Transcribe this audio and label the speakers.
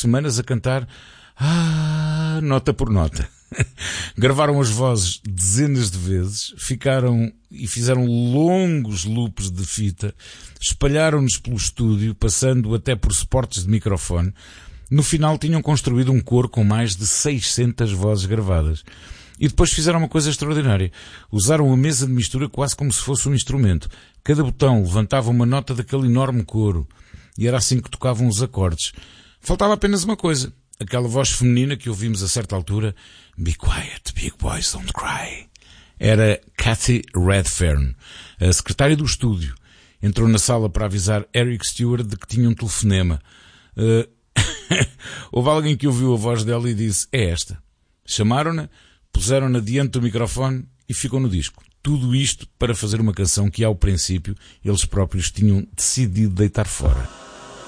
Speaker 1: semanas a cantar nota por nota. Gravaram as vozes dezenas de vezes, fizeram longos loops de fita, espalharam-nos pelo estúdio, passando até por suportes de microfone. No final tinham construído um coro com mais de 600 vozes gravadas. E depois fizeram uma coisa extraordinária. Usaram a mesa de mistura quase como se fosse um instrumento. Cada botão levantava uma nota daquele enorme coro. E era assim que tocavam os acordes. Faltava apenas uma coisa. Aquela voz feminina que ouvimos a certa altura. Be quiet, big boys don't cry. Era Cathy Redfern, a secretária do estúdio. Entrou na sala para avisar Eric Stewart de que tinha um telefonema. Houve alguém que ouviu a voz dela e disse: é esta. Chamaram-na, puseram-na diante do microfone e ficou no disco. Tudo isto para fazer uma canção que ao princípio eles próprios tinham decidido deitar fora.